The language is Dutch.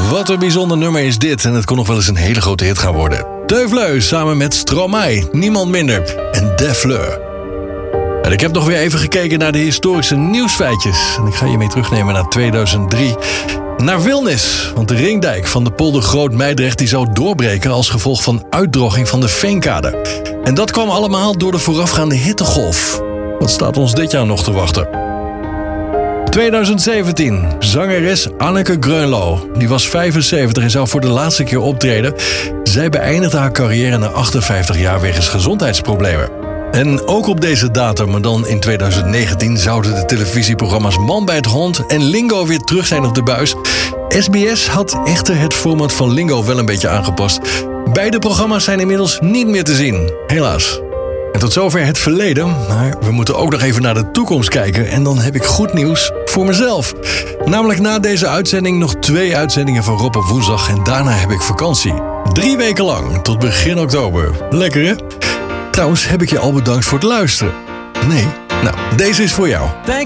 Wat een bijzonder nummer is dit en het kon nog wel eens een hele grote hit gaan worden. De Fleur samen met Stromae, niemand minder, en De Fleur. En ik heb nog weer even gekeken naar de historische nieuwsfeitjes. En ik ga je mee terugnemen naar 2003. Naar Wilnis, want de ringdijk van de polder Groot-Mijdrecht die zou doorbreken als gevolg van uitdroging van de Veenkade. En dat kwam allemaal door de voorafgaande hittegolf. Wat staat ons dit jaar nog te wachten? 2017, zangeres Anneke Greunlo. Die was 75 en zou voor de laatste keer optreden. Zij beëindigde haar carrière na 58 jaar wegens gezondheidsproblemen. En ook op deze datum, maar dan in 2019, zouden de televisieprogramma's Man bij het Hond en Lingo weer terug zijn op de buis. SBS had echter het format van Lingo wel een beetje aangepast. Beide programma's zijn inmiddels niet meer te zien, helaas. En tot zover het verleden, maar we moeten ook nog even naar de toekomst kijken. En dan heb ik goed nieuws voor mezelf. Namelijk na deze uitzending nog 2 uitzendingen van Rob op woensdag en daarna heb ik vakantie. 3 weken lang, tot begin oktober. Lekker hè? Trouwens, heb ik je al bedankt voor het luisteren? Nee? Nou, deze is voor jou. Thank